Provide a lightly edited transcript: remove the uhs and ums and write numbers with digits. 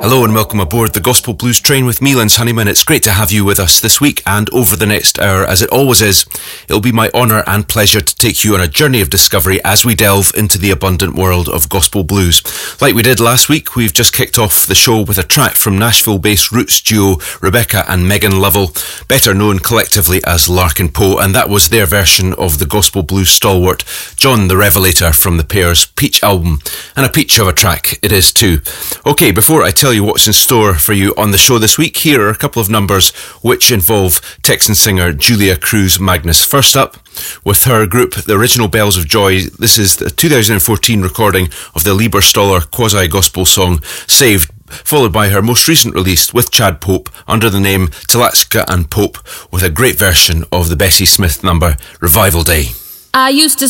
Hello and welcome aboard the Gospel Blues train with me, Linz Honeyman. It's great to have you with us this week and over the next hour, as it always is. It'll be my honour and pleasure to take you on a journey of discovery as we delve into the abundant world of gospel blues. Like we did last week, we've just kicked off the show with a track from Nashville-based roots duo Rebecca and Megan Lovell, better known collectively as Larkin Poe, and that was their version of the gospel blues stalwart John the Revelator from the pair's Peach album, and a peach of a track it is too. Okay, before I tell you what's in store for you on the show this week, here are a couple of numbers which involve Texan singer Julia Cruz Magnus. First up, with her group, the Original Bells of Joy, this is the 2014 recording of the Lieberstoller quasi-gospel song Saved, followed by her most recent release with Chad Pope under the name Tlaxca and Pope, with a great version of the Bessie Smith number Revival Day. I used to